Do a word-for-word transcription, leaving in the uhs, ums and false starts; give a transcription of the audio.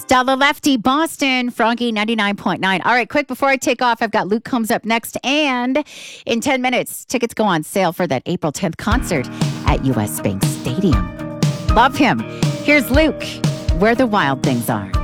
Stella Lefty, Boston, Froggy ninety-nine point nine. All right, quick, before I take off, I've got Luke Combs up next. And in ten minutes, tickets go on sale for that April tenth concert at U S Bank Stadium. Love him. Here's Luke, Where the Wild Things Are.